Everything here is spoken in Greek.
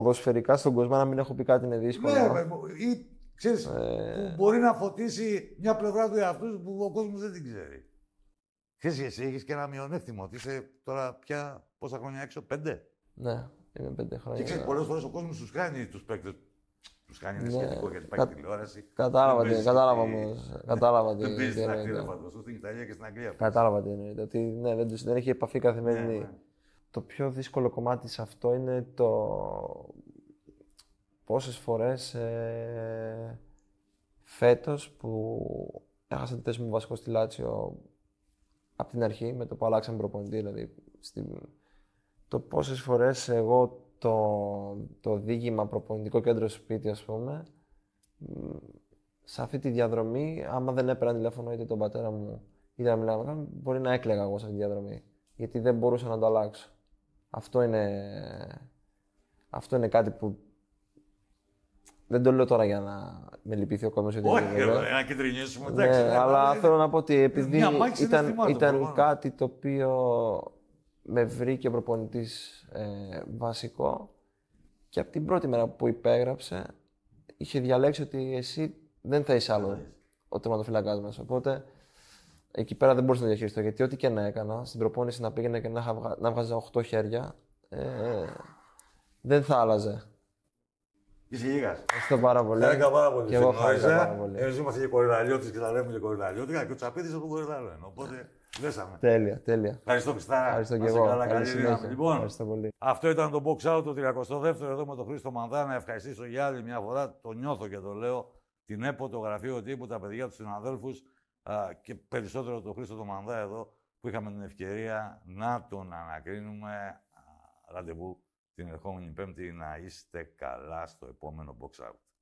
Ποδοσφαιρικά στον κόσμο, να μην έχω πει κάτι είναι δύσκολο. Ναι, ή ξέρεις, που μπορεί να φωτίσει μια πλευρά του εαυτού που ο κόσμος δεν την ξέρει. Ξέρεις, εσύ έχεις και ένα μειονέκτημα ότι είσαι τώρα πια πόσα χρόνια έξω, 5. Ναι, είμαι 5 χρόνια. Και ξέρεις, πολλές φορές ο κόσμος τους κάνει τους παίκτες. Τους κάνει ένα σχετικό γιατί πάει τηλεόραση. Κατάλαβα τι δεν παίζει στην Αγγλία, φανταστώ, στην Ιταλία και στην Αγγλία. Κατάλαβα τι εννοείται. Ότι ναι, δεν έχει επαφή καθημερινή. Ναι. Το πιο δύσκολο κομμάτι σε αυτό είναι το πόσες φορές φέτος που έχασα τη θέση μου βασικό στη Λάτσιο από την αρχή, με το που αλλάξαμε προπονητή, δηλαδή το πόσες φορές εγώ το δίγημα προπονητικό κέντρο σπίτι, ας πούμε, σε αυτή τη διαδρομή, άμα δεν έπαιρνα τηλέφωνο είτε τον πατέρα μου είτε να μιλάω με μπορεί να έκλαιγα εγώ σε αυτή τη διαδρομή. Γιατί δεν μπορούσα να το αλλάξω. Αυτό είναι κάτι που δεν το λέω τώρα για να με λυπηθεί ο κόσμος. Όχι, να κεντρινίσουμε, εντάξει. Ναι, αλλά θέλω να πω ότι επειδή ήταν κάτι κάτι το οποίο με βρήκε ο προπονητής βασικό και από την πρώτη μέρα που υπέγραψε είχε διαλέξει ότι εσύ δεν θα είσαι άλλο ο τερματοφύλακας μας. Οπότε εκεί πέρα δεν μπορούσα να διαχειριστώ, γιατί ό,τι και να έκανα, στην προπόνηση να πήγαινα και να βγάζα 8 χέρια, δεν θα άλλαζε. Είσαι γίγας. Ευχαριστώ πάρα πολύ. Χάρηκα πάρα πολύ. Και εγώ χάρηκα πάρα πολύ. Εμείς είμαστε και κορυδαλιώτες και τα λέμε και κορυδαλιώτικα και ο Τσαπίτης από τον κορυδαλό είναι. Οπότε δέσαμε. Τέλεια. Ευχαριστώ Χριστάρα. Ευχαριστώ και εγώ. Καλή συνέχεια. Λοιπόν, ευχαριστώ πολύ. Αυτό ήταν το box out, το 32ο εδώ με τον Χρήστο Μανδά. Να ευχαριστήσω για άλλη μια φορά. Το νιώθω και το λέω. Την ΕΠΟ, το γραφείο τύπου, τα παιδιά του συναδέλφους και περισσότερο τον Χρήστο τον Μανδά εδώ που είχαμε την ευκαιρία να τον ανακρίνουμε. Ραντεβού την ερχόμενη Πέμπτη. Να είστε καλά στο επόμενο box out.